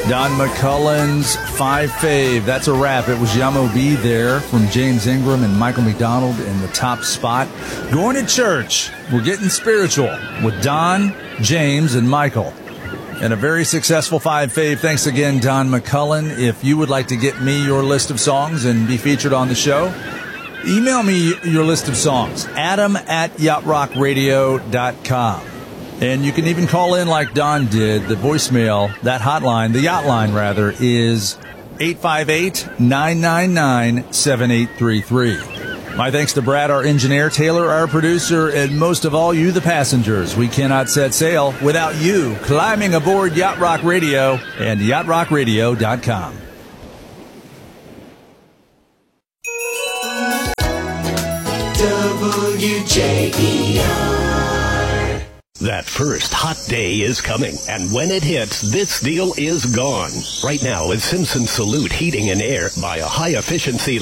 Don McCullen's 5 Fave. That's a wrap. It was Yamo B there from James Ingram and Michael McDonald in the top spot. Going to church. We're getting spiritual with Don, James, and Michael. And a very successful 5 Fave. Thanks again, Don McCullen. If you would like to get me your list of songs and be featured on the show, email me your list of songs. Adam@yachtrockradio.com. And you can even call in like Don did. The voicemail, that hotline, the yacht line rather, is 858-999-7833. My thanks to Brad, our engineer, Taylor, our producer, and most of all, you, the passengers. We cannot set sail without you climbing aboard Yacht Rock Radio and yachtrockradio.com. WJER. That first hot day is coming, and when it hits, this deal is gone. Right now, at Simpson Salute Heating and Air, buy a high-efficiency